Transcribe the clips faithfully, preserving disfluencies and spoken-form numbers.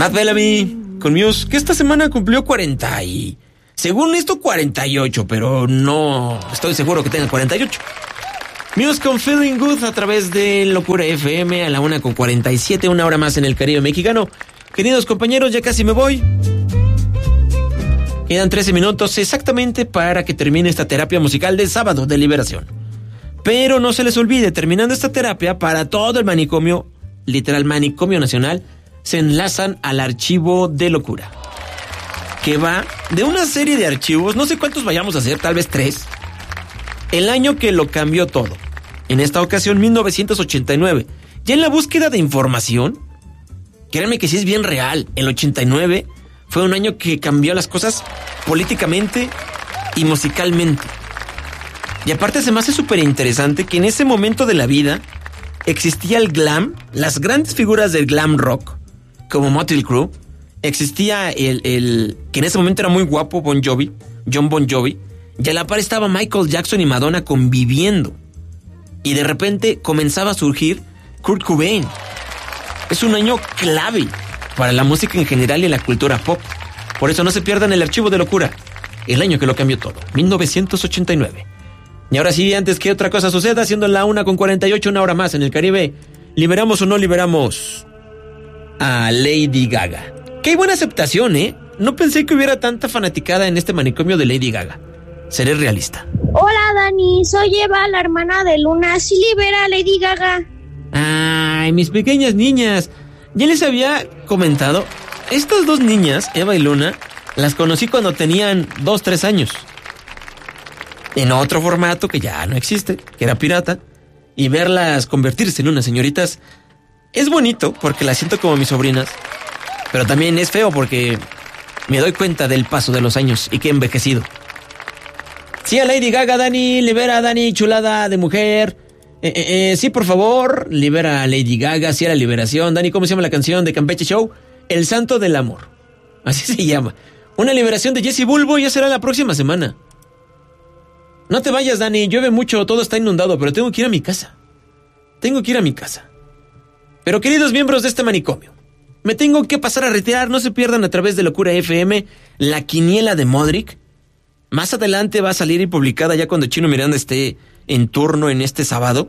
Matt Bellamy con Muse, que esta semana cumplió cuarenta y... Según esto, cuarenta y ocho, pero no estoy seguro que tenga cuarenta y ocho. Muse con Feeling Good a través de Locura F M a la una con cuarenta y siete, una hora más en el Caribe mexicano. Queridos compañeros, ya casi me voy. Quedan trece minutos exactamente para que termine esta terapia musical de sábado de liberación. Pero no se les olvide, terminando esta terapia, para todo el manicomio, literal manicomio nacional, se enlazan al archivo de locura, que va de una serie de archivos, no sé cuántos vayamos a hacer, tal vez tres. El año que lo cambió todo. En esta ocasión, mil novecientos ochenta y nueve. Ya en la búsqueda de información, créanme que sí es bien real. El ochenta y nueve fue un año que cambió las cosas políticamente y musicalmente. Y aparte se me hace súper interesante que en ese momento de la vida existía el glam, las grandes figuras del glam rock, como Motley Crue. Existía el, el que en ese momento era muy guapo, Bon Jovi, John Bon Jovi. Y a la par estaba Michael Jackson y Madonna conviviendo. Y de repente comenzaba a surgir Kurt Cobain. Es un año clave para la música en general y la cultura pop. Por eso no se pierdan el archivo de locura. El año que lo cambió todo, mil novecientos ochenta y nueve. Y ahora sí, antes que otra cosa suceda, siendo la una con cuarenta y ocho, una hora más en el Caribe, ¿liberamos o no liberamos a Lady Gaga? ¡Qué buena aceptación, eh! No pensé que hubiera tanta fanaticada en este manicomio de Lady Gaga. Seré realista. Hola, Dani, soy Eva, la hermana de Luna. Sí libera a Lady Gaga. Ay, mis pequeñas niñas. Ya les había comentado, estas dos niñas, Eva y Luna, las conocí cuando tenían dos, tres años. En otro formato que ya no existe, que era pirata. Y verlas convertirse en unas señoritas es bonito porque las siento como mis sobrinas. Pero también es feo porque me doy cuenta del paso de los años y que he envejecido. Sí, a Lady Gaga, Dani, libera a Dani, chulada de mujer. Eh, eh, eh, sí, por favor, libera a Lady Gaga, sí a la liberación. Dani, ¿cómo se llama la canción de Campeche Show? El Santo del Amor. Así se llama. Una liberación de Jesse Bulbo ya será la próxima semana. No te vayas, Dani, llueve mucho, todo está inundado, pero tengo que ir a mi casa. Tengo que ir a mi casa. Pero queridos miembros de este manicomio, me tengo que pasar a retirar, no se pierdan a través de Locura F M la quiniela de Modric. Más adelante va a salir y publicada ya cuando Chino Miranda esté en turno en este sábado.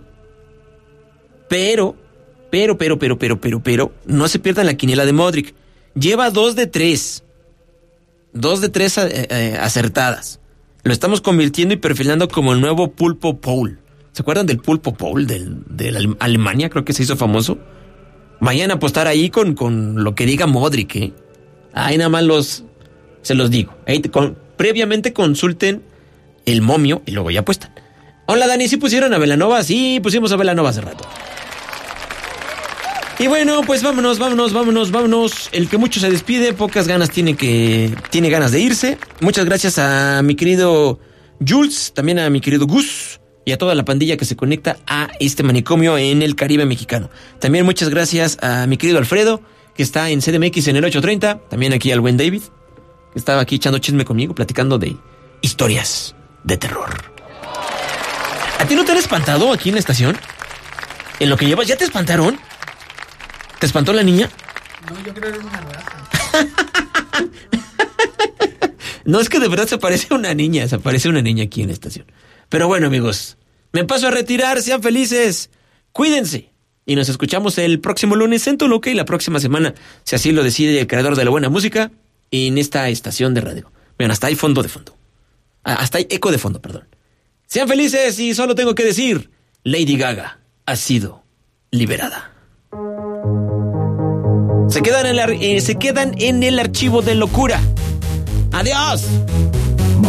Pero, pero, pero, pero, pero, pero, pero, no se pierdan la quiniela de Modric. Lleva dos de tres. Dos de tres eh, eh, acertadas. Lo estamos convirtiendo y perfilando como el nuevo Pulpo Paul. ¿Se acuerdan del Pulpo Paul del, de la Alemania? Creo que se hizo famoso. Vayan a apostar ahí con, con lo que diga Modric, ¿eh? Ahí nada más los... Se los digo. Ahí con, previamente consulten el momio y luego ya apuestan. Hola, Dani, ¿sí pusieron a Belanova? Sí, pusimos a Belanova hace rato. Y bueno, pues vámonos, vámonos, vámonos, vámonos. El que mucho se despide, pocas ganas tiene que... Tiene ganas de irse. Muchas gracias a mi querido Jules, también a mi querido Gus y a toda la pandilla que se conecta a este manicomio en el Caribe mexicano. También muchas gracias a mi querido Alfredo, que está en C D M X en el ocho treinta. También aquí al buen David, que estaba aquí echando chisme conmigo, platicando de historias de terror. ¿A ti no te han espantado aquí en la estación? ¿En lo que llevas ya te espantaron? ¿Te espantó la niña? No, yo creo que era una raza. No, es que de verdad se parece a una niña, se parece a una niña aquí en la estación. Pero bueno, amigos, me paso a retirar, sean felices, cuídense. Y nos escuchamos el próximo lunes en Toluca y la próxima semana, si así lo decide el creador de la buena música, en esta estación de radio. Vean, hasta hay fondo de fondo. Hasta hay eco de fondo, perdón. Sean felices y solo tengo que decir, Lady Gaga ha sido liberada. Se quedan en, la, eh, se quedan en el archivo de locura. ¡Adiós!